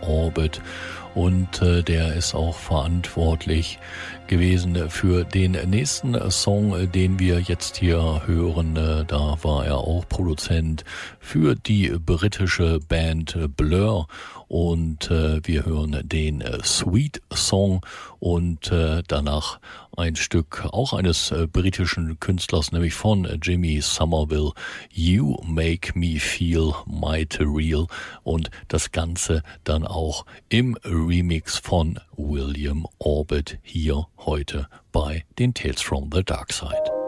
Orbit. Und der ist auch verantwortlich gewesen für den nächsten Song, den wir jetzt hier hören. Da war er auch Produzent für die britische Band Blur. Und wir hören den Sweet Song und danach ein Stück auch eines britischen Künstlers, nämlich von Jimmy Somerville, You Make Me Feel Mighty Real, und das Ganze dann auch im Remix von William Orbit hier heute bei den Tales from the Dark Side.